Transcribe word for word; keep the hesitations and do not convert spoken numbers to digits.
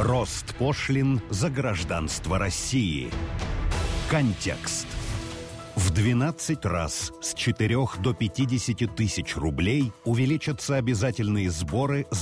Рост пошлин за гражданство России. Контекст. В двенадцать раз с четырёх до пятидесяти тысяч рублей увеличатся обязательные сборы